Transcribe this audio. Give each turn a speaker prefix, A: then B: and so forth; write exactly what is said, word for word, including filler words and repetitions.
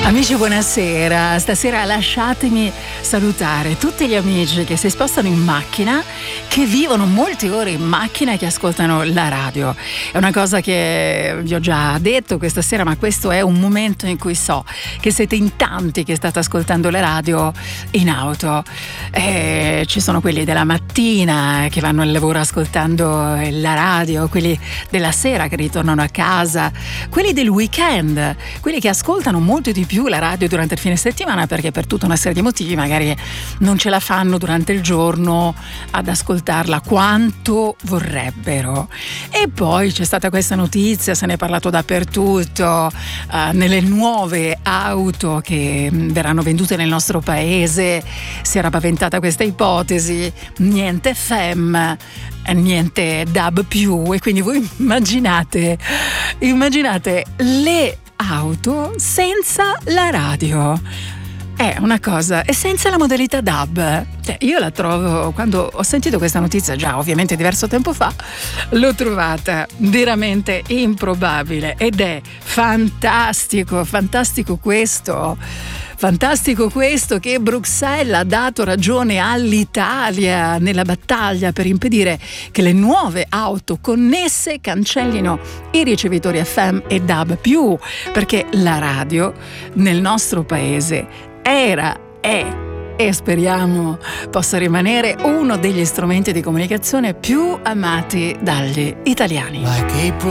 A: Amici, buonasera. Stasera lasciatemi salutare tutti gli amici che si spostano in macchina, che vivono molte ore in macchina e che ascoltano la radio. È una cosa che vi ho già detto questa sera, ma questo è un momento in cui so che siete in tanti che state ascoltando la radio in auto. E ci sono quelli della mattina che vanno al lavoro ascoltando la radio, quelli della sera che ritornano a casa, quelli del weekend, quelli che ascoltano molto di più la radio durante il fine settimana perché per tutta una serie di motivi magari non ce la fanno durante il giorno ad ascoltarla quanto vorrebbero. E poi c'è stata questa notizia, se ne è parlato dappertutto, uh, nelle nuove auto che verranno vendute nel nostro paese si era paventata questa ipotesi, niente F E M, niente D A B più, e quindi voi immaginate immaginate le auto senza la radio. È una cosa, e senza la modalità D A B. Cioè, io la trovo, quando ho sentito questa notizia, già ovviamente diverso tempo fa, l'ho trovata veramente improbabile ed è fantastico, fantastico questo. Fantastico questo che Bruxelles ha dato ragione all'Italia nella battaglia per impedire che le nuove auto connesse cancellino i ricevitori F M e D A B più, perché la radio nel nostro paese era, è e speriamo possa rimanere uno degli strumenti di comunicazione più amati dagli italiani.